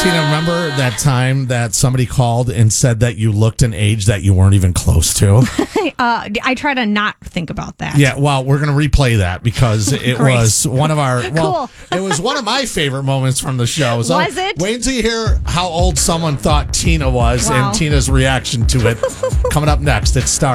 Tina, remember that time that somebody called and said that you looked an age that you weren't even close to? I try to not think about that. Yeah, well, we're going to replay that because it was one of our, well, Cool. it was one of my favorite moments from the show. So Was it? Wait until you hear how old someone thought Tina was Wow. and Tina's reaction to it. Coming up next, it's Star.